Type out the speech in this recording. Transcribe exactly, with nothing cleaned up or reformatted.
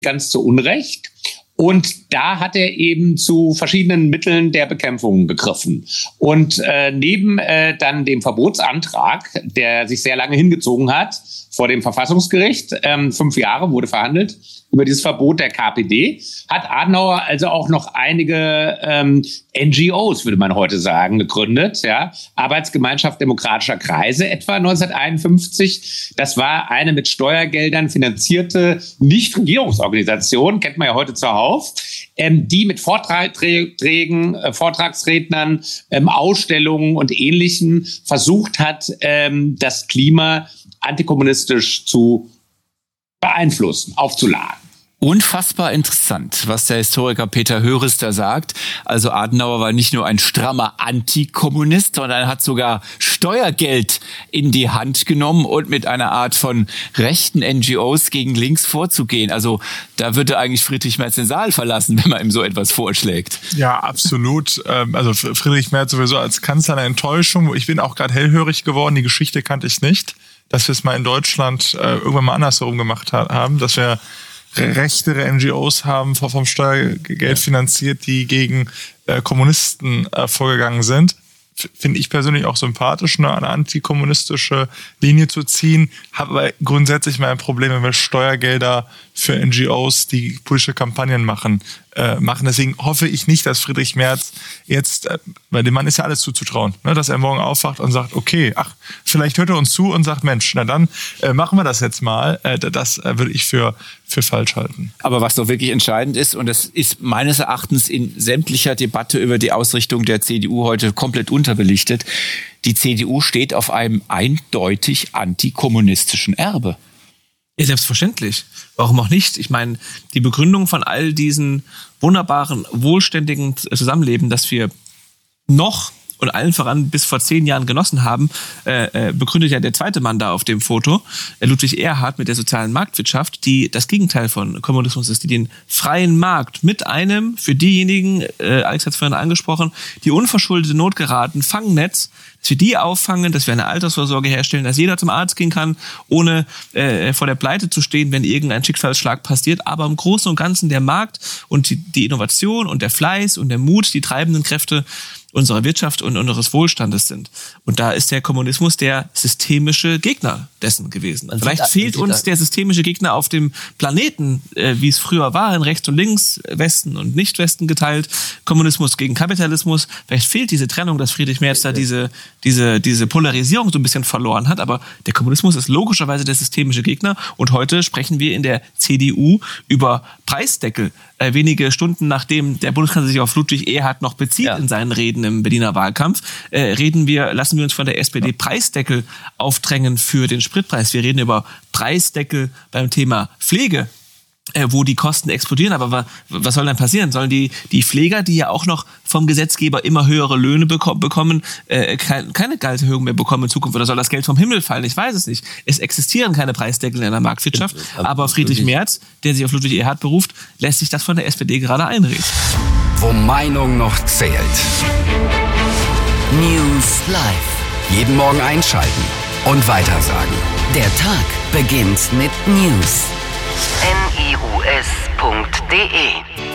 ganz zu Unrecht. Und da hat er eben zu verschiedenen Mitteln der Bekämpfung gegriffen. Und äh, neben äh, dann dem Verbotsantrag, der sich sehr lange hingezogen hat, vor dem Verfassungsgericht, ähm, fünf Jahre wurde verhandelt über dieses Verbot der K P D, hat Adenauer also auch noch einige ähm, N G Os, würde man heute sagen, gegründet. Ja, Arbeitsgemeinschaft demokratischer Kreise etwa neunzehnhunderteinundfünfzig. Das war eine mit Steuergeldern finanzierte Nichtregierungsorganisation, kennt man ja heute zuhauf, ähm, die mit Vorträgen, äh, Vortragsrednern, ähm, Ausstellungen und Ähnlichem versucht hat, ähm, das Klima antikommunistisch zu beeinflussen, aufzuladen. Unfassbar interessant, was der Historiker Peter Höris da sagt. Also Adenauer war nicht nur ein strammer Antikommunist, sondern hat sogar Steuergeld in die Hand genommen und mit einer Art von rechten N G Os gegen links vorzugehen. Also da würde eigentlich Friedrich Merz den Saal verlassen, wenn man ihm so etwas vorschlägt. Ja, absolut. Also Friedrich Merz sowieso als Kanzler eine Enttäuschung. Ich bin auch gerade hellhörig geworden, die Geschichte kannte ich nicht, dass wir es mal in Deutschland irgendwann mal andersherum gemacht haben, dass wir rechtere N G Os haben, vom Steuergeld finanziert, die gegen äh, Kommunisten äh, vorgegangen sind. Finde ich persönlich auch sympathisch, ne, eine antikommunistische Linie zu ziehen. Habe aber grundsätzlich mal ein Problem, wenn wir Steuergelder für N G Os, die politische Kampagnen machen, äh, machen. Deswegen hoffe ich nicht, dass Friedrich Merz jetzt, äh, weil dem Mann ist ja alles zuzutrauen, ne, dass er morgen aufwacht und sagt, okay, ach, vielleicht hört er uns zu und sagt, Mensch, na dann äh, machen wir das jetzt mal. Äh, das äh, würde ich für für falsch halten. Aber was doch wirklich entscheidend ist, und das ist meines Erachtens in sämtlicher Debatte über die Ausrichtung der C D U heute komplett unterbelichtet, die C D U steht auf einem eindeutig antikommunistischen Erbe. Ja, selbstverständlich. Warum auch nicht? Ich meine, die Begründung von all diesen wunderbaren, wohlständigen Zusammenleben, das wir noch und allen voran bis vor zehn Jahren genossen haben, äh, begründet ja der zweite Mann da auf dem Foto, Ludwig Erhard, mit der sozialen Marktwirtschaft, die das Gegenteil von Kommunismus ist, die den freien Markt mit einem, für diejenigen, äh, Alex hat es vorhin angesprochen, die unverschuldete Not geraten, Fangnetz, dass wir die auffangen, dass wir eine Altersvorsorge herstellen, dass jeder zum Arzt gehen kann, ohne äh, vor der Pleite zu stehen, wenn irgendein Schicksalsschlag passiert. Aber im Großen und Ganzen der Markt und die, die Innovation und der Fleiß und der Mut, die treibenden Kräfte unserer Wirtschaft und unseres Wohlstandes sind. Und da ist der Kommunismus der systemische Gegner dessen gewesen. Man Vielleicht fehlt uns der systemische Gegner auf dem Planeten, äh, wie es früher war, in rechts und links, Westen und Nicht-Westen geteilt, Kommunismus gegen Kapitalismus. Vielleicht fehlt diese Trennung, dass Friedrich Merz da diese, diese, diese Polarisierung so ein bisschen verloren hat. Aber der Kommunismus ist logischerweise der systemische Gegner. Und heute sprechen wir in der C D U über Preisdeckel. Äh, wenige Stunden nachdem der Bundeskanzler sich auf Ludwig Erhard noch bezieht ja. in seinen Reden im Berliner Wahlkampf, äh, reden wir, lassen wir uns von der S P D ja. Preisdeckel aufdrängen für den Spritpreis. Wir reden über Preisdeckel beim Thema Pflege, äh, wo die Kosten explodieren. Aber wa, was soll dann passieren? Sollen die, die Pfleger, die ja auch noch vom Gesetzgeber immer höhere Löhne beko- bekommen, äh, kein, keine Gehaltserhöhung mehr bekommen in Zukunft? Oder soll das Geld vom Himmel fallen? Ich weiß es nicht. Es existieren keine Preisdeckel in der Marktwirtschaft. Aber Friedrich Merz, der sich auf Ludwig Erhard beruft, lässt sich das von der S P D gerade einreden. Wo Meinung noch zählt. News Live. Jeden Morgen einschalten und weitersagen. Der Tag beginnt mit News. N I U S punkt D E